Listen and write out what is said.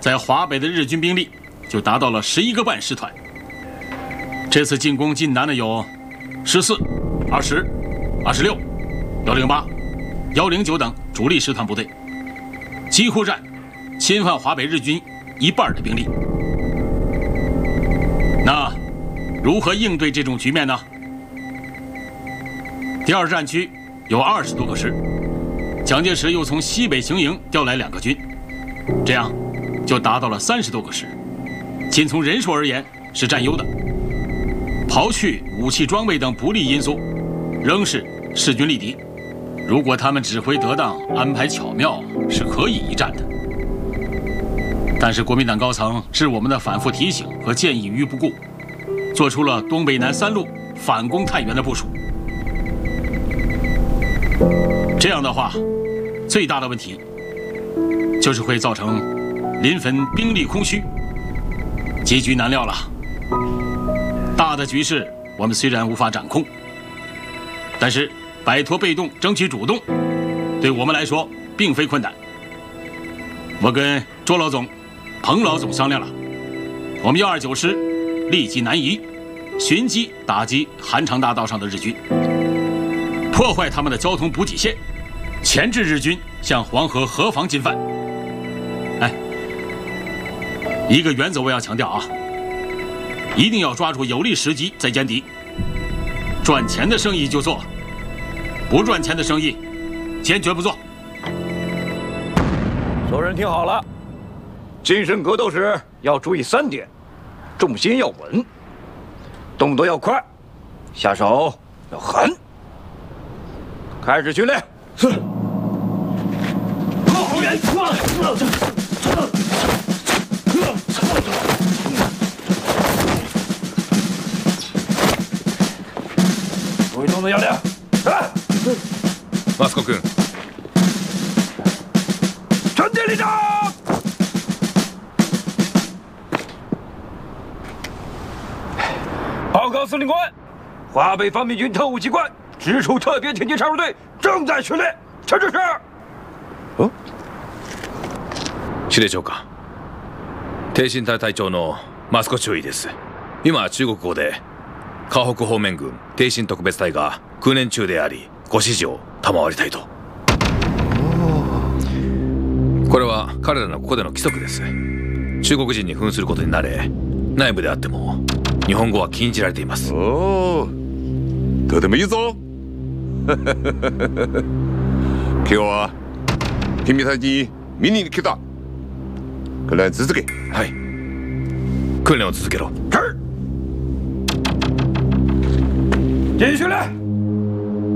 在华北的日军兵力就达到了11个半师团。这次进攻晋南的有14、20、26、108、109等主力师团部队，几乎占侵犯华北日军一半的兵力。那如何应对这种局面呢？第二战区有20多个师，蒋介石又从西北行营调来2个军，这样就达到了30多个师，仅从人数而言是占优的。刨去武器装备等不利因素，仍是势均力敌。如果他们指挥得当，安排巧妙，是可以一战的。但是国民党高层置我们的反复提醒和建议于不顾，做出了东北南3路反攻太原的部署。这样的话，最大的问题就是会造成临汾兵力空虚，结局难料了。大的局势我们虽然无法掌控，但是摆脱被动，争取主动，对我们来说并非困难。我跟周老总、彭老总商量了，我们129师立即南移，寻机打击韩长大道上的日军，破坏他们的交通补给线，钳制日军向黄河河防进犯。一个原则我要强调啊，一定要抓住有利时机再歼敌。赚钱的生意就做，不赚钱的生意坚决不做。 所有人听好了，精神格斗时要注意3点：重心要稳，动作要快，下手要狠。开始训练。是。后援。注意动作要领。 マスコ君。 全体立正。报告司令官，华北方面军特务机关直属特别田径插入队正在训练。陈指示。 司令長官、挺身隊隊長の益子中尉です。今中国語で河北方面軍挺身特別隊が訓練中であり、ご指示を賜りたいと。これは彼らのここでの規則です。中国人に扮することになれ、内部であっても日本語は禁じられています。 おお、とてもいいぞ。今日は君たちに見に来た。訓練続け。 はい。訓練を続けろ。 是。继续训练。